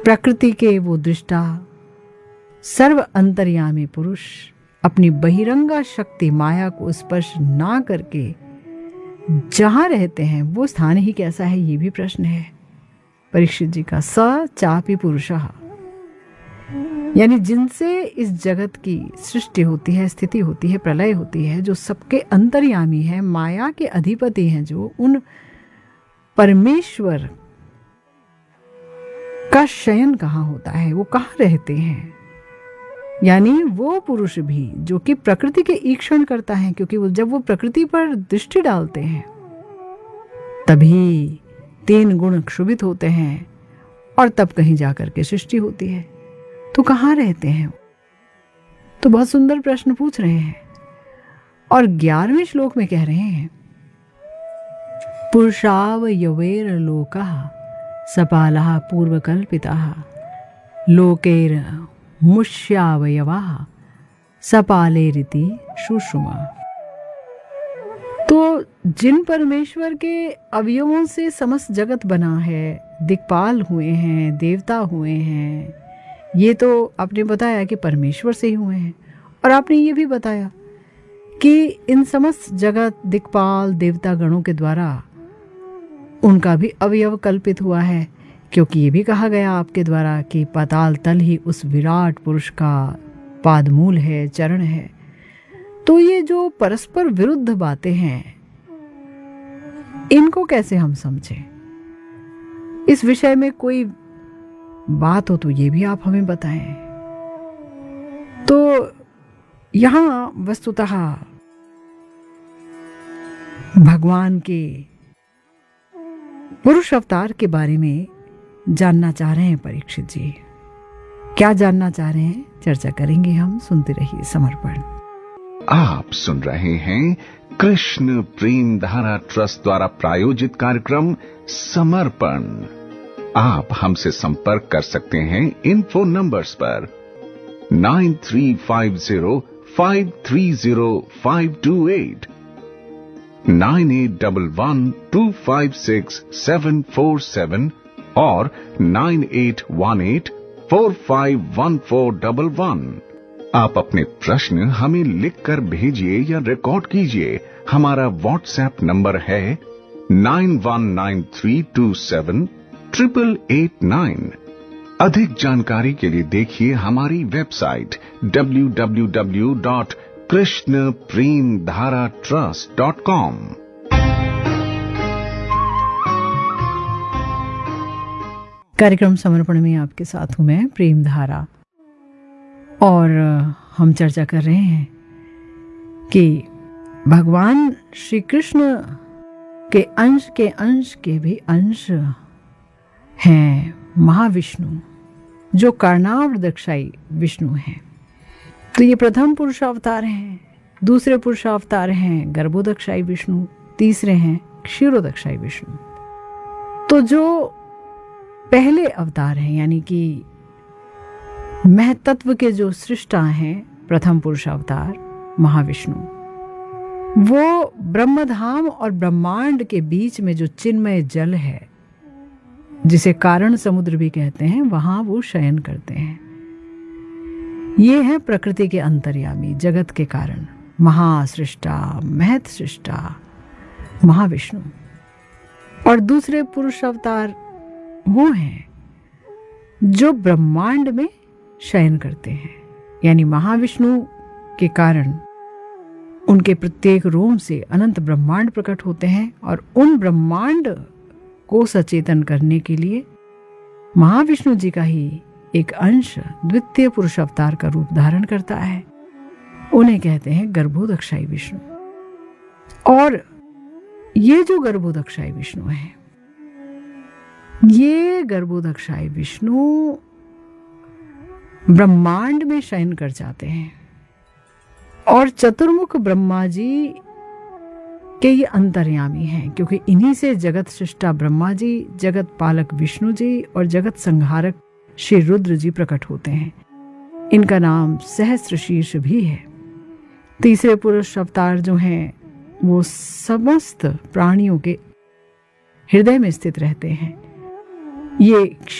प्रकृति के वो दृष्टा सर्व अंतर्यामी पुरुष अपनी बहिरंगा शक्ति माया को स्पर्श ना करके जहां रहते हैं वो स्थान ही कैसा है, ये भी प्रश्न है परीक्षित जी का। स चापि पुरुषः, यानी जिनसे इस जगत की सृष्टि होती है, स्थिति होती है, प्रलय होती है, जो सबके अंतर्यामी है, माया के अधिपति हैं, जो उन परमेश्वर का शयन कहाँ होता है, वो कहाँ रहते हैं। यानी वो पुरुष भी जो कि प्रकृति के ईक्षण करता है, क्योंकि वो जब वो प्रकृति पर दृष्टि डालते हैं तभी 3 गुण क्षुभित होते हैं और तब कहीं जाकर के सृष्टि होती है। तो कहाँ रहते हैं? तो बहुत सुंदर प्रश्न पूछ रहे हैं और 11वें श्लोक में कह रहे हैं, पुरुषावयवैर लोकः सपालः पूर्वकल्पितः लोकैर मुष्यावयवाः सपालेरिति सुषुमा। तो जिन परमेश्वर के अवयवों से समस्त जगत बना है, दिक्पाल हुए हैं, देवता हुए हैं, ये तो आपने बताया कि परमेश्वर से ही हुए हैं। और आपने ये भी बताया कि इन समस्त जगत दिक्पाल देवता गणों के द्वारा उनका भी अवयव कल्पित हुआ है, क्योंकि ये भी कहा गया आपके द्वारा कि पाताल तल ही उस विराट पुरुष का पादमूल है, चरण है। तो ये जो परस्पर विरुद्ध बातें हैं, इनको कैसे हम समझें? इस विषय में कोई बात हो तो ये भी आप हमें बताएं। तो यहां वस्तुतः भगवान के पुरुष अवतार के बारे में जानना चाह रहे हैं परीक्षित जी। क्या जानना चाह रहे हैं, चर्चा करेंगे हम। सुनते रहिए समर्पण। आप सुन रहे हैं कृष्ण प्रेम धारा ट्रस्ट द्वारा प्रायोजित कार्यक्रम समर्पण। आप हमसे संपर्क कर सकते हैं इन फोन नंबर्स पर 9350530528, 9811256747 और 9818451411। आप अपने प्रश्न हमें लिखकर भेजिए या रिकॉर्ड कीजिए। हमारा व्हाट्सएप नंबर है 9193278889। अधिक जानकारी के लिए देखिए हमारी वेबसाइट www.krishnapremdharatrust.com। कार्यक्रम समर्पण में आपके साथ हूं मैं प्रेम धारा, और हम चर्चा कर रहे हैं कि भगवान श्री कृष्ण के अंश के भी अंश हैं महाविष्णु, जो कर्णावृदक्षाई विष्णु हैं। तो ये प्रथम पुरुषावतार हैं, दूसरे पुरुषावतार हैं गर्भोदक्षाई विष्णु, तीसरे हैं क्षीरोदक्षाई विष्णु। तो जो पहले अवतार हैं, यानी कि महतत्व के जो सृष्टा हैं, प्रथम पुरुषावतार महाविष्णु, वो ब्रह्मधाम और ब्रह्मांड के बीच में जो चिन्मय जल है, जिसे कारण समुद्र भी कहते हैं, वहां वो शयन करते हैं। ये है प्रकृति के अंतर्यामी, जगत के कारण, महासृष्टा, महत सृष्टा महाविष्णु। और दूसरे पुरुष अवतार वो हैं जो ब्रह्मांड में शयन करते हैं, यानी महाविष्णु के कारण उनके प्रत्येक रोम से अनंत ब्रह्मांड प्रकट होते हैं, और उन ब्रह्मांड को सचेतन करने के लिए महाविष्णु जी का ही एक अंश द्वितीय पुरुष अवतार का रूप धारण करता है। उन्हें कहते हैं गर्भोदक्षाई विष्णु। और ये जो गर्भोदक्षाई विष्णु है, ये गर्भोदक्षाई विष्णु ब्रह्मांड में शयन कर जाते हैं, और चतुर्मुख ब्रह्मा जी के ये अंतर्यामी हैं, क्योंकि इन्हीं से जगत सृष्टा ब्रह्मा जी, जगत पालक विष्णु जी और जगत संहारक श्री रुद्र जी प्रकट होते हैं। इनका नाम सहस्त्र शीर्ष भी है। तीसरे पुरुष अवतार जो हैं वो समस्त प्राणियों के हृदय में स्थित रहते हैं। ये